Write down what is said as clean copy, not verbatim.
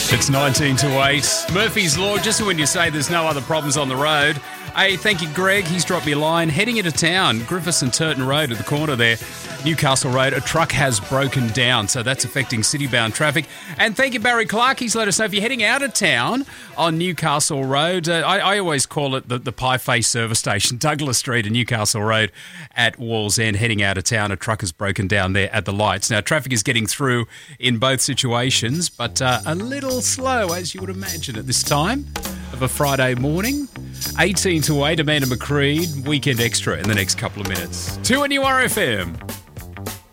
It's 19 to 8. Murphy's Law, just when you say there's no other problems on the road. Hey, thank you, Greg. He's dropped me a line. Heading into town, Griffiths and Turton Road at the corner there, Newcastle Road, a truck has broken down, so that's affecting city-bound traffic. And thank you, Barry Clark. He's let us know if you're heading out of town on Newcastle Road. I always call it the Pie Face service station, Douglas Street and Newcastle Road at Wall's End. Heading out of town, a truck has broken down there at the lights. Now, traffic is getting through in both situations, but a little slow, as you would imagine, at this time of a Friday morning. 18 to 8, Amanda McCreed, Weekend Extra in the next couple of minutes. 2 NURFM.